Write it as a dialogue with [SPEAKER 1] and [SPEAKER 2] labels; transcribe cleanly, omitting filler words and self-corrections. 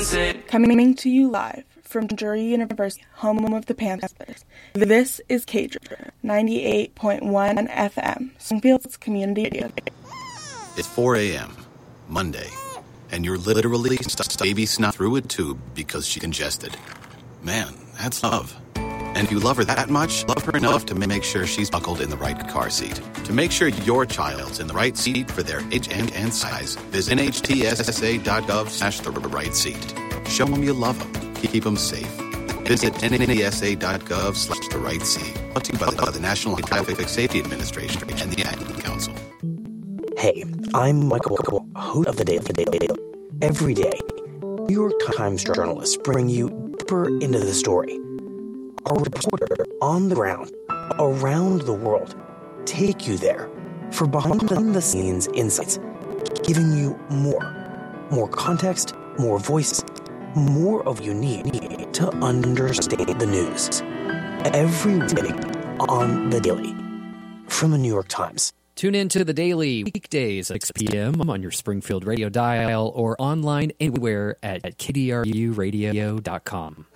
[SPEAKER 1] visit.
[SPEAKER 2] Coming to you live from Drury University, home of the Panthers. This is KDRU 98.1 FM, Springfield's community radio.
[SPEAKER 3] It's 4 a.m., Monday, and you're literally baby snot through a tube because she's congested. Man, that's love. And if you love her that much, love her enough to make sure she's buckled in the right car seat. To make sure your child's in the right seat for their age and size, visit nhtssa.gov/the right seat. Show them you love them. Keep them safe. Visit nhtsa.gov/the right seat. Brought to you by the National Highway Safety Administration and the Ad Council.
[SPEAKER 4] Hey, I'm Michael, host of the Daily. Every day, New York Times journalists bring you deeper into the story. Our reporter on the ground, around the world, take you there for behind-the-scenes insights, giving you more context, more voice, more of you need to understand the news. Every week on The Daily from the New York Times.
[SPEAKER 5] Tune in to The Daily weekdays at 6 p.m. on your Springfield radio dial or online anywhere at kdruradio.com.